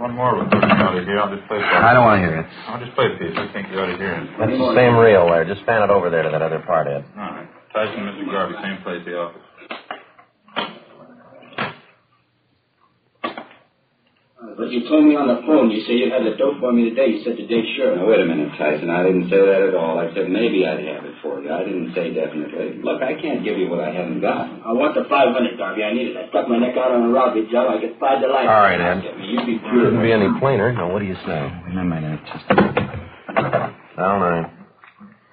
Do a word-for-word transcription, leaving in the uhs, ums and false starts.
One more of them you ought to hear. I'll just play it. I don't want to hear it. I'll just play it for you. I think you ought to hear it. That's the same reel there. Just fan it over there to that other part, Ed. All right. Tyson and Mister Garvey, same place, the office. But you told me on the phone, you said you had the dope for me today. You said today, sure. Now, wait a minute, Tyson. I didn't say that at all. I said maybe I'd have it for you. I didn't say definitely. Look, I can't give you what I haven't got. I want the five hundred, Garvey. I need it. I stuck my neck out on a robbery job. I get five to life. All right, Ed. You be Couldn't be any plainer. Now, what do you say? Wait a minute. Just... All right.